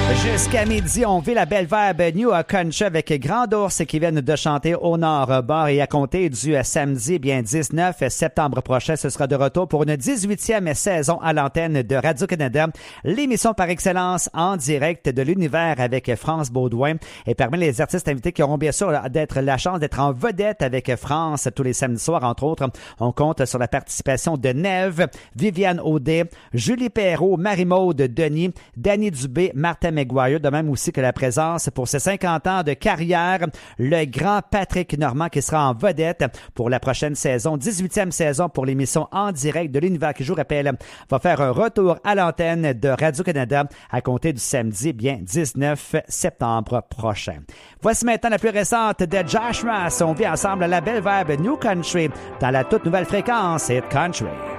Jusqu'à midi, on vit la belle vibe New Country avec Grand Ours qui viennent de chanter au Nord-Bord et à compter du samedi, 19 septembre prochain, ce sera de retour pour une 18e saison à l'antenne de Radio-Canada, l'émission par excellence en direct de l'univers avec France Baudouin. Et parmi les artistes invités qui auront bien sûr la chance d'être en vedette avec France tous les samedis soirs, entre autres, on compte sur la participation de Neve, Viviane Audet, Julie Perrault, Marie-Maude Denis, Danny Dubé, Martin McGuire, de même aussi que la présence pour ses 50 ans de carrière, le grand Patrick Normand qui sera en vedette pour la prochaine saison, 18e saison pour l'émission en direct de l'univers qui, je vous rappelle, va faire un retour à l'antenne de Radio-Canada à compter du samedi, 19 septembre prochain. Voici maintenant la plus récente de Josh Ross. On vit ensemble la belle vibe New Country dans la toute nouvelle fréquence Hit Country.